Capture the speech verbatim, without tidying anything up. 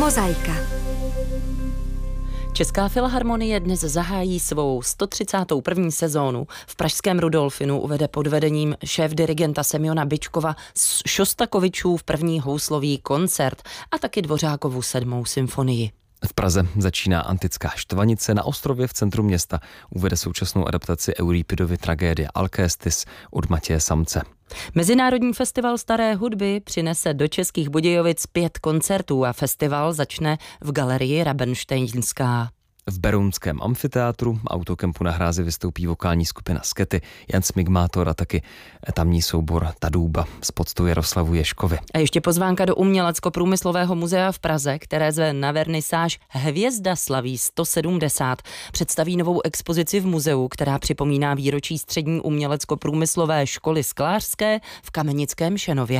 Mozaika. Česká filharmonie dnes zahájí svou sto třicátou první sezónu. V pražském Rudolfinu uvede pod vedením šéfdirigenta Semjona Byčkova Šostakovičův první houslový koncert a taky Dvořákovu sedmou symfonii. V Praze začíná antická štvanice, na ostrově v centru města uvede současnou adaptaci Euripidovy tragédie Alcestis od Matěje Samce. Mezinárodní festival staré hudby přinese do Českých Budějovic pět koncertů a festival začne v galerii Rabenštejnská. V berounském amfiteátru Autokempu na hrázi vystoupí vokální skupina Skety, Jan Smigmátor a taky tamní soubor Tadůba z poctu Jaroslavu Ježkovi. A ještě pozvánka do Umělecko-průmyslového muzea v Praze, které zve na vernisáž Hvězda slaví sto sedmdesát. Představí novou expozici v muzeu, která připomíná výročí střední umělecko-průmyslové školy sklářské v Kamenickém Šenově.